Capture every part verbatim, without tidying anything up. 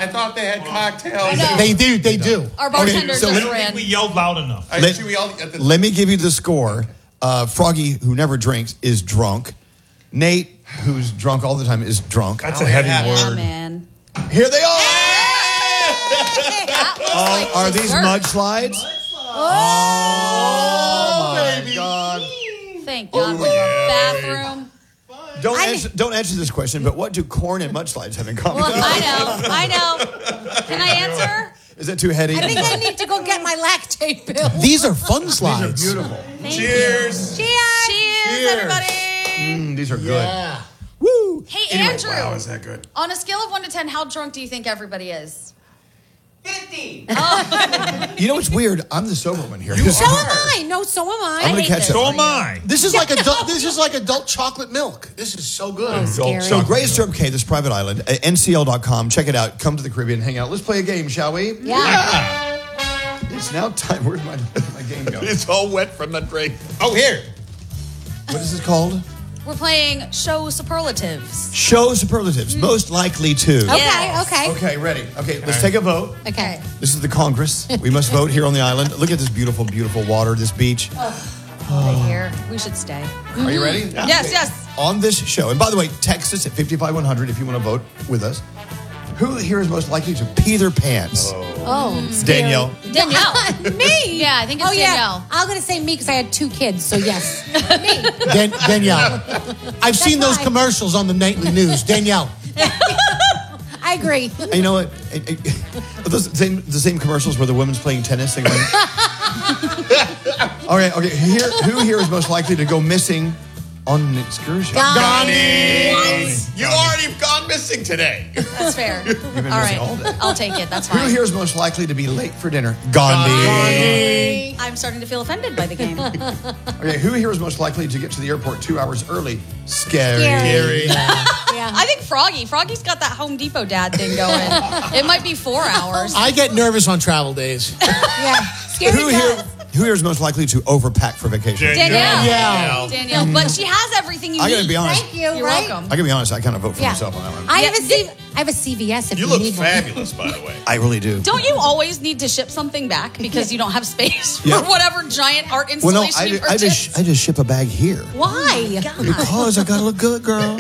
I thought they had cocktails. They do. They do. Our bartender Okay, so just let- ran. We yelled loud enough. I Let- see we all at the- Let me give you the score. Uh, Froggy, who never drinks, is drunk. Nate, who's drunk all the time, is drunk. That's a heavy yeah. Yeah, word. man. Here they are. That looks Uh, like are these dessert. mudslides? Oh, my God. Thank God we have a bathroom. Don't I- answer, don't answer this question, but what do corn and mudslides have in common? Well, I know. I know. Can I answer? Is that too heady? I think I need to go get my lactate pill. These are fun slides. Beautiful. Thank Cheers. Cheers. Cheers, Cheers. everybody. Mm, these are good. Yeah. Woo. Hey, Anyway, Andrew. wow, is that good? On a scale of one to ten, how drunk do you think everybody is? fifty. You know what's weird? I'm the sober one here. So am I. No, so am I. I'm gonna hate catch this. up. So am I. This is like adult. This is like adult chocolate milk. This is so good. Scary. So Grey Stirrup Cay, this private island, uh, N C L dot com. Check it out. Come to the Caribbean, hang out. Let's play a game, shall we? Yeah. It's now time. Where's my, my game go? It's all wet from the drink. Oh, here. What is this called? We're playing show superlatives. Show superlatives. Most likely to. Okay, Yes. okay. Okay, ready. Okay, let's take a vote. Okay. This is the Congress. We must vote here on the island. Look at this beautiful, beautiful water, this beach. Oh. Here. We should stay. Are you ready? Yes, yes. On this show, and by the way, text us at fifty-five one hundred if you want to vote with us. Who here is most likely to pee their pants? Oh, Danielle. Danielle. me. Yeah, I think it's oh, yeah. Danielle. I'm going to say me because I had two kids, so yes. me. Dan- Danielle. I've seen those why. commercials on the nightly news. Danielle. I agree. And you know what? It- it- Those same, the same commercials where the woman's playing tennis. They're going, okay, okay. Here, who here is most likely to go missing on an excursion? Gandhi. You already have gone missing today. That's fair. been All missing right. all day. I'll take it. That's Who fine. here is most likely to be late for dinner? Gandhi. I'm starting to feel offended by the game. Okay, who here is most likely to get to the airport two hours early? Scary. Scary. Gary. Yeah. I think Froggy. Froggy's got that Home Depot dad thing going. It might be four hours. I get nervous on travel days. yeah. Scary Who does. here, who here is most likely to overpack for vacation? Danielle. Yeah. Danielle. But she has everything you I need. gotta be honest. Thank you. You're right? welcome. I gotta be honest. I kind of vote for Yeah. myself on that one. I have, a Yeah. C- I have a C V S if you, You look need fabulous, by the way. I really do. Don't you always need to ship something back because you don't have space for Yeah. whatever giant art Well, no, installation I, you ju- I purchased? just I just ship a bag here. one. Why? Because I gotta look good, girl.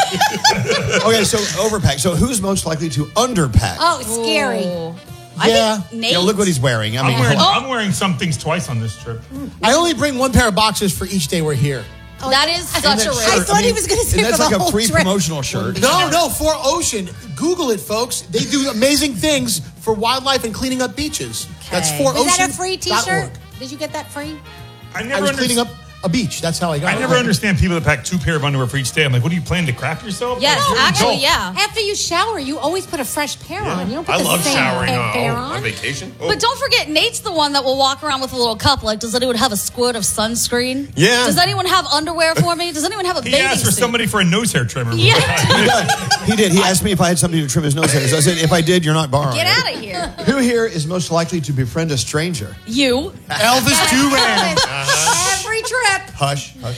Okay, so overpack. So who's most likely to underpack? Oh, scary. Ooh. Yeah. I think Nate. You know, look what he's wearing. I mean, I'm wearing, Oh. I'm wearing some things twice on this trip. I only bring one pair of boxers for each day we're here. that is such and a that risk. shirt, I thought he was gonna say and that's for the like a whole free trip. promotional shirt. No, no, for Ocean. Google it, folks. They do amazing things for wildlife and cleaning up beaches. That's Okay. for Was Ocean. that a free T-shirt? Did you get that free? I I never was underst- cleaning up a beach. That's how I got I it. never understand people that pack two pair of underwear for each day. I'm like, what are you planning to crap yourself? Yes, You're an actually, adult. yeah. After you shower, you always put a fresh pair on. You don't put I the love same showering pair, pair on, on. on vacation. Oh. But don't forget, Nate's the one that will walk around with a little cup. Like, does anyone have a squirt of sunscreen? Yeah. Does anyone have underwear for me? Does anyone have a He bathing asked for suit? somebody for a nose hair trimmer. Yeah. He did. He did. He asked me if I had something to trim his nose hairs. I said, if I did, you're not borrowing Get it. out of here. Who here is most likely to befriend a stranger? You. Elvis Duran. Every trip. Hush, hush.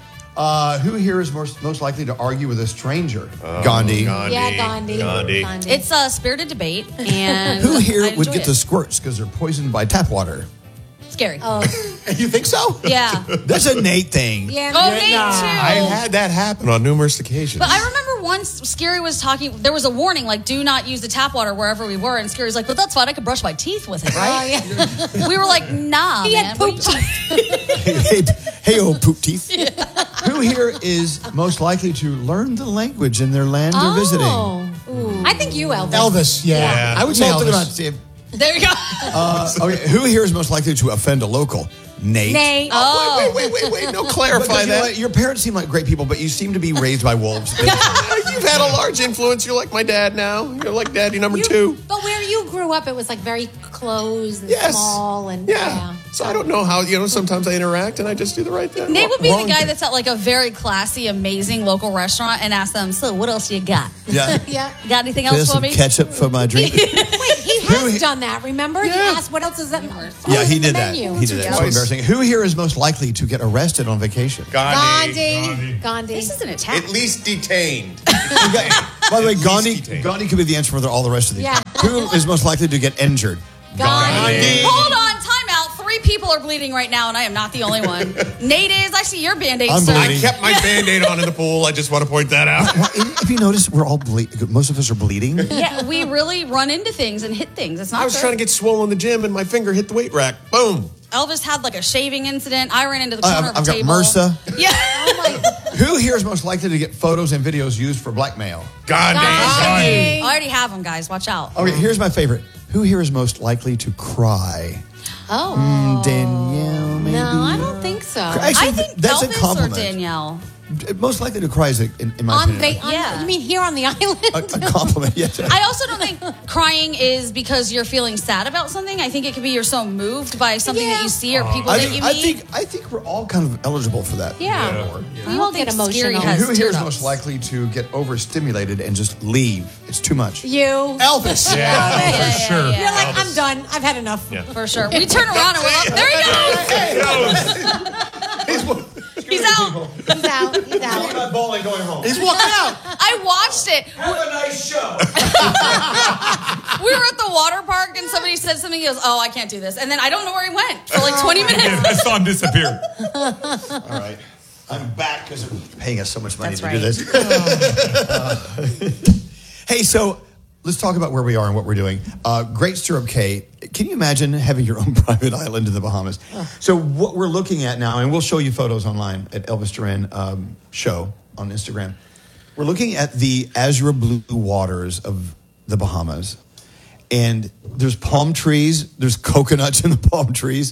Uh, who here is most, most likely to argue with a stranger? Gandhi. Gandhi. Yeah, Gandhi. Gandhi. Gandhi. It's a spirited debate, and Who here I would enjoy get it. the squirts because they're poisoned by tap water? Scary. Oh, You think so? Yeah. That's a Nate thing. yeah. Oh, me me too. I've had that happen on numerous occasions. But I remember once Scary was talking, there was a warning, like, do not use the tap water wherever we were. And Scary's like, but that's fine. I could brush my teeth with it, Oh, right? yeah. We were like, nah, He man. had what are poop you talking- Hey, hey, hey, old poop teeth. Who here is most likely to learn the language in their land they're visiting? Oh. Ooh. I think you, Elvis. Elvis, yeah. Yeah. I would say Well, think about Elvis. it. There you go. Uh, okay, who here is most likely to offend a local? Nate. Nate. Oh. Wait, wait, wait, wait, wait. No, But clarify you know that. what? Your parents seem like great people, but you seem to be raised by wolves. You've had a large influence. You're like my dad now. You're like daddy number You- two. But where you grew up, it was like very closed and Yes. small and Yeah. yeah. So I don't know how, you know, sometimes I interact and I just do the right thing. Nate would be the Wrong guy thing. that's at like a very classy, amazing local restaurant and ask them, so what else you got? Yeah. Yeah. Got anything There's else for some me? ketchup for my drink. Wait, he Who- has done that, remember? He Yeah. asked what else is that? Yeah, he in the did that. menu? He did that. It's so Twice. embarrassing. Who here is most likely to get arrested on vacation? Gandhi. Gandhi. Gandhi. Gandhi. This is an attack. At least detained. By the way, At least Gandhi, detained. Gandhi could be the answer for the, all the rest of these. Yeah. Who is most likely to get injured? Gandhi. Hold on, time out. Three people are bleeding right now, and I am not the only one. Nate is. I see your Band-Aid I'm still. bleeding. I kept my Band-Aid on in the pool. I just want to point that out. If you notice, we're all ble- most of us are bleeding. Yeah, we really run into things and hit things. It's not I was fair. trying to get swole in the gym, and my finger hit the weight rack. Boom. Elvis had like a shaving incident. I ran into the Uh, corner I've of a got table. MRSA. Yeah. Who here is most likely to get photos and videos used for blackmail? Gandhi. I already have them, guys. Watch out. Okay, here's my favorite. Who here is most likely to cry? Oh. Mm, Danielle, maybe. No, I don't think so. Actually, I think that's a Elvis or compliment. Danielle. Most likely to cry is, a, in, in my On opinion, va- on- Yeah. You mean here on the island? a, a compliment. Yes. I also don't think crying is because you're feeling sad about something. I think it could be you're so moved by something Yeah. that you see or people I that think, you I meet. think I think we're all kind of eligible for that. Yeah. I We don't all get think Scary emotional. has Who here is tear most ducts. likely to get overstimulated and just leave? It's too much. You. Elvis. Yeah, Yeah, for yeah, sure. yeah. You're like, I'm done. I've had enough. Yeah. For sure. We turn around and we're like, there he goes. He's out. He's out. He's out. Not bowling, going home. He's walking out. I watched it. Have a nice show. We were at the water park and somebody said something. He goes, oh, I can't do this. And then I don't know where he went for like twenty minutes. I saw him disappear. All right. I'm back because they're paying us so much money That's to do right. this. Uh, hey, so let's talk about where we are and what we're doing. Uh, Great Stirrup Cay. Can you imagine having your own private island in the Bahamas? So what we're looking at now, and we'll show you photos online at Elvis Duran um, Show on Instagram. We're looking at the azure blue waters of the Bahamas. And there's palm trees. There's coconuts in the palm trees.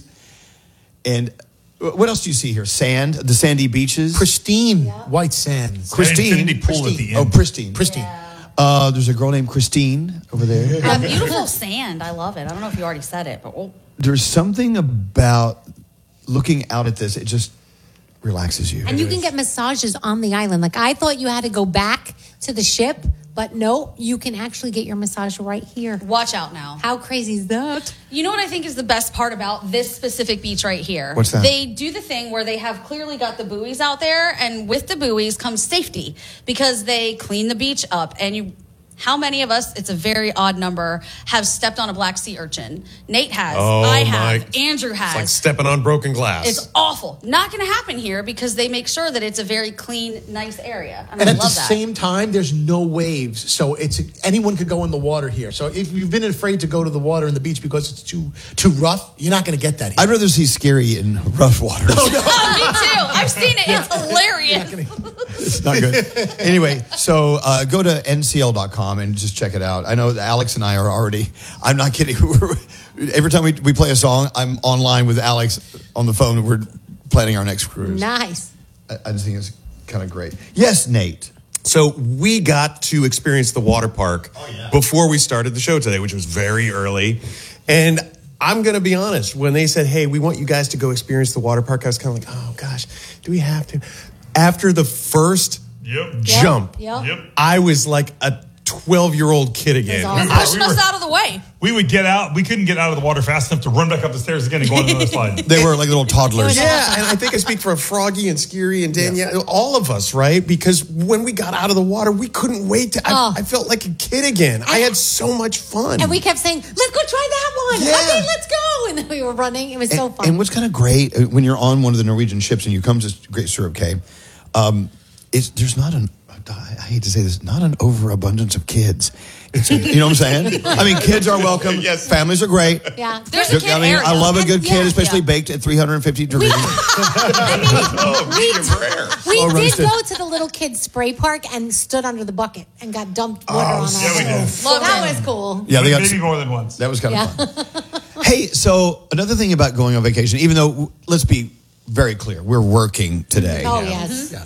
And what else do you see here? Sand, the sandy beaches. Pristine white sands. Christine. Infinity pool at the Oh, end. pristine. Pristine. Uh, there's a girl named Christine over there. Yeah, beautiful sand. I love it. I don't know if you already said it, but oh. There's something about looking out at this. It just relaxes you. And you can get massages on the island. Like I thought you had to go back to the ship, but no, you can actually get your massage right here. Watch out now. How crazy is that? You know what I think is the best part about this specific beach right here? What's that? They do the thing where they have clearly got the buoys out there, and with the buoys comes safety because they clean the beach up. And you, how many of us, it's a very odd number, have stepped on a black sea urchin? Nate has. Oh, I have. my- Andrew It's has. like stepping on broken glass. It's awful. Not going to happen here because they make sure that it's a very clean, nice area. And, And I at the love that. same time, there's no waves, so it's anyone could go in the water here. So if you've been afraid to go to the water and the beach because it's too too rough, you're not going to get that here. I'd rather see Scary in rough waters. Oh, me too. I've seen it. It's hilarious. It's not good. Anyway, so uh, go to N C L dot com and just check it out. I know that Alex and I are already, I'm not kidding. We're, every time we, we play a song, I'm online with Alex on the phone. We're planning our next cruise. Nice. I, I just think it's kind of great. Yes, Nate. So we got to experience the water park before we started the show today, which was very early. And I'm going to be honest, when they said, hey, we want you guys to go experience the water park, I was kind of like, oh, gosh, do we have to? After the first Yep. jump, Yep. Yep. I was like a twelve-year-old kid again. awesome. Just pushing us out of the way. We would get out. We couldn't get out of the water fast enough to run back up the stairs again and go on another slide. They were like little toddlers. Yeah, and I think I speak for Froggy and Scary and Danielle, all of us, right? Because when we got out of the water, we couldn't wait to. I, Oh. I felt like a kid again. I had so much fun. And we kept saying, let's go try that one. Yeah. Okay, let's go. And then we were running. It was so And, fun. and what's kind of great uh, when you're on one of the Norwegian ships and you come to Great Stirrup Cay, um, it's, there's not an, I hate to say this, not an overabundance of kids. It's a, you know what I'm saying? I mean, kids are welcome. Yes. Families are great. yeah. There's a kid I mean, area. I love a good kid, Yeah. especially Yeah. baked at three hundred fifty degrees. I mean, we, we Oh, did roasted. go to the little kids spray park and stood under the bucket and got dumped water on us. yeah, we did. So Loved that it. was cool. Yeah, they got Maybe more than once. that was kind of Yeah. fun. Hey, so another thing about going on vacation, even though let's be very clear, we're working today. Oh, yes. Yeah.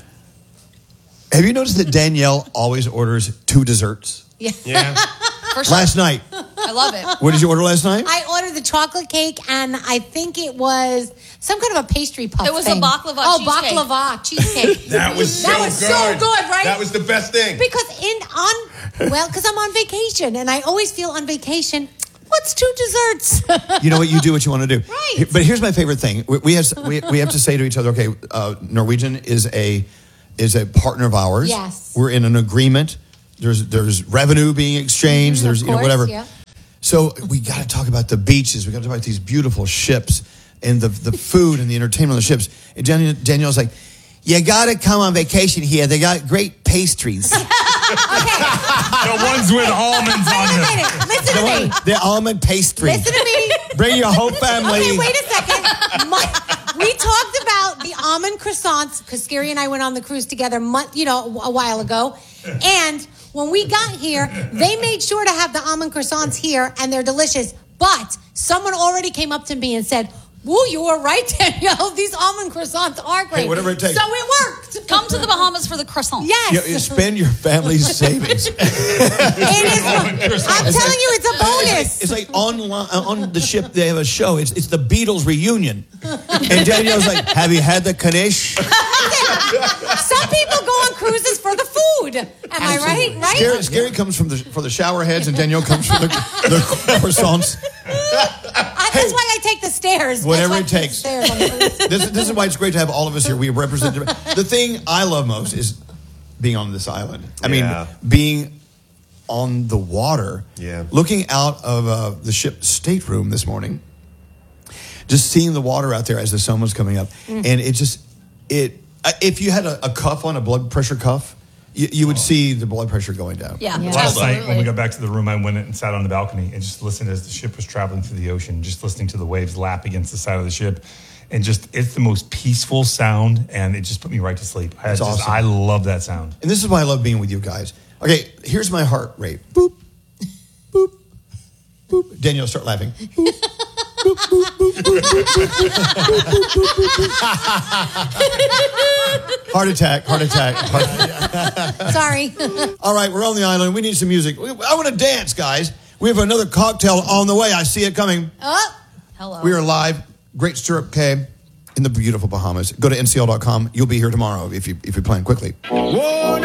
Have you noticed that Danielle always orders two desserts? Yeah. yeah. For sure. Last night, I love it. what did you order last night? I ordered the chocolate cake, and I think it was some kind of a pastry puff. It was a thing. baklava Oh, cheesecake. baklava cheesecake. That was so That was so good. good, right? That was the best thing. Because in on well, because I'm on vacation, and I always feel on vacation. What's two desserts? You know what? You do what you want to do. Right. But here's my favorite thing. We, we have we, we have to say to each other, okay, uh, Norwegian is a is a partner of ours. Yes. We're in an agreement. There's there's revenue being exchanged. Mhm, there's of you know course, whatever. yeah. So we got to talk about the beaches. We got to talk about these beautiful ships and the the food and the entertainment on the ships. And Danielle, Danielle's like, you got to come on vacation here. They got great pastries. The ones with almonds on Wait a them. minute. Listen The, to one, me. the almond pastry. Listen to me. Bring your whole family. Okay, wait a second. My, we talked about the almond croissants because Scary and I went on the cruise together, month, you know, a while ago. And when we got here, they made sure to have the almond croissants here, and they're delicious. But someone already came up to me and said, "Woo, you were right, Danielle. These almond croissants are great." Hey, whatever it takes. So it worked. Come to the Bahamas for the croissant. Yes. You, you spend your family's savings. It is. I'm telling you, it's a bonus. It's like on on the ship they have a show. It's it's the Beatles reunion, and Danielle's like, "Have you had the knish?" Some people go on cruises for the food. Am I right? Right? Scary, Scary comes from the for the shower heads, and Danielle comes from the, the croissants. I, that's why I take the stairs. Whatever That's it why I take takes. the stairs on the cruise. This, this is why it's great to have all of us here. We represent the thing I love most is being on this island. I Yeah. mean, being on the water. Yeah. Looking out of uh, the ship's stateroom this morning, just seeing the water out there as the sun was coming up, Mm. and it just it. uh, If you had a, a cuff on, a blood pressure cuff, you, you would see the blood pressure going down. Yeah, Yeah. Last absolutely. night when we got back to the room, I went and sat on the balcony and just listened as the ship was traveling through the ocean, just listening to the waves lap against the side of the ship. And just, it's the most peaceful sound, and it just put me right to sleep. I, That's just, awesome. I love that sound. And this is why I love being with you guys. Okay, here's my heart rate. Boop, boop, boop. Danielle, start laughing. Boop, boop, boop, boop, boop, boop, boop, boop, boop, boop, boop. Heart attack, heart attack. Heart attack. Sorry. All right, we're on the island. We need some music. I want to dance, guys. We have another cocktail on the way. I see it coming. Oh. Hello. We are live. Great Stirrup Cay in the beautiful Bahamas. Go to N C L dot com. You'll be here tomorrow if you if you plan quickly. Whoa,